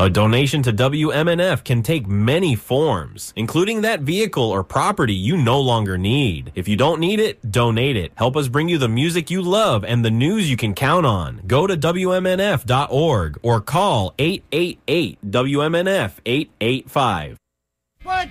A donation to WMNF can take many forms, including that vehicle or property you no longer need. If you don't need it, donate it. Help us bring you the music you love and the news you can count on. Go to WMNF.org or call 888-WMNF-885.